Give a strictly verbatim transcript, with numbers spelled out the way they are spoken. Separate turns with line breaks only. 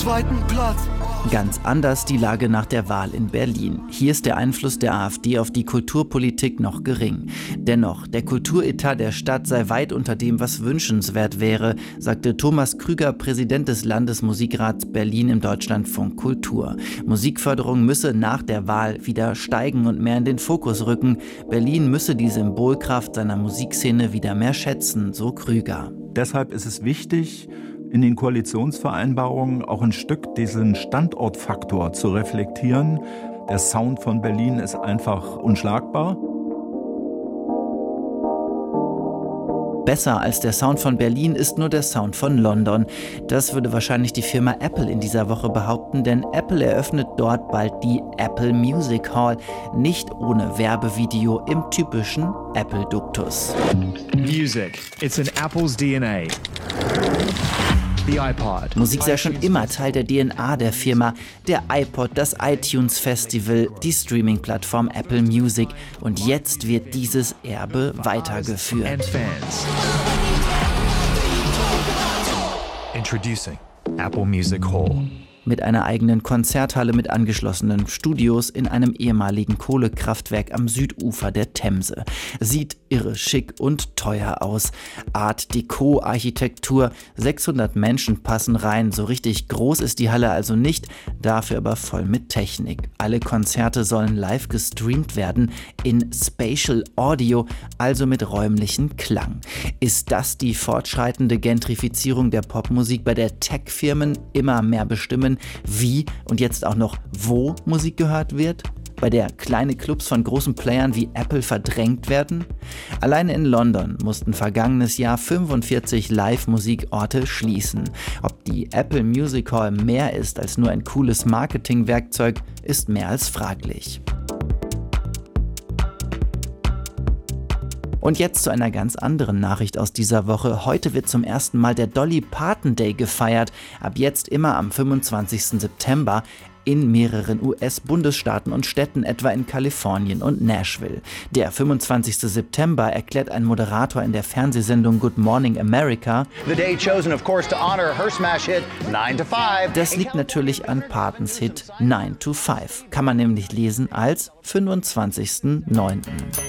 zweiten Platz.
Ganz anders die Lage nach der Wahl in Berlin. Hier ist der Einfluss der AfD auf die Kulturpolitik noch gering. Dennoch, der Kulturetat der Stadt sei weit unter dem, was wünschenswert wäre, sagte Thomas Krüger, Präsident des Landesmusikrats Berlin im Deutschlandfunk Kultur. Musikförderung müsse nach der Wahl wieder steigen und mehr in den Fokus rücken. Berlin müsse die Symbolkraft seiner Musikszene wieder mehr schätzen, so Krüger.
Deshalb ist es wichtig, in den Koalitionsvereinbarungen auch ein Stück diesen Standortfaktor zu reflektieren. Der Sound von Berlin ist einfach unschlagbar.
Besser als der Sound von Berlin ist nur der Sound von London. Das würde wahrscheinlich die Firma Apple in dieser Woche behaupten, denn Apple eröffnet dort bald die Apple Music Hall. Nicht ohne Werbevideo im typischen Apple-Duktus.
Music, it's in Apple's D N A. The iPod.
Musik sei schon immer Teil der D N A der Firma. Der iPod, das iTunes Festival, die Streaming-Plattform Apple Music. Und jetzt wird dieses Erbe weitergeführt.
And fans. Introducing Apple Music Hall.
Mit einer eigenen Konzerthalle mit angeschlossenen Studios in einem ehemaligen Kohlekraftwerk am Südufer der Themse. Sieht irre schick und teuer aus. Art Deco Architektur, sechshundert Menschen passen rein. So richtig groß ist die Halle also nicht, dafür aber voll mit Technik. Alle Konzerte sollen live gestreamt werden in Spatial Audio, also mit räumlichem Klang. Ist das die fortschreitende Gentrifizierung der Popmusik, bei der Tech-Firmen immer mehr bestimmen, wie und jetzt auch noch wo Musik gehört wird? Bei der kleine Clubs von großen Playern wie Apple verdrängt werden? Alleine in London mussten vergangenes Jahr fünfundvierzig Live-Musikorte schließen. Ob die Apple Music Hall mehr ist als nur ein cooles Marketingwerkzeug, ist mehr als fraglich. Und jetzt zu einer ganz anderen Nachricht aus dieser Woche. Heute wird zum ersten Mal der Dolly Parton Day gefeiert. Ab jetzt immer am fünfundzwanzigsten September in mehreren U S-Bundesstaaten und Städten, etwa in Kalifornien und Nashville. Der fünfundzwanzigsten September erklärt ein Moderator in der Fernsehsendung Good Morning America.
The day chosen, of course, to honor her smash hit nine to five.
Das liegt natürlich an Partons Hit nine to five. Kann man nämlich lesen als fünfundzwanzigsten neunten